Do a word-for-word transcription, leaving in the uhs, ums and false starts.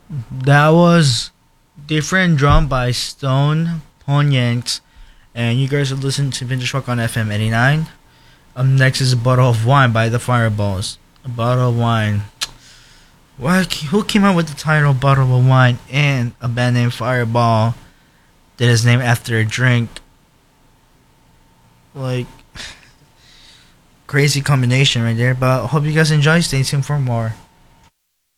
That was different drum by Stone Ponyanks, and you guys are listening to Vintage Rock on F M eighty-nine. Up next is a bottle of wine by the Fireballs. A bottle of wine. What? Who came up with the title "Bottle of Wine" and a band named Fireball that is named after a drink? Like, crazy combination right there. But I hope you guys enjoy. Stay tuned for more.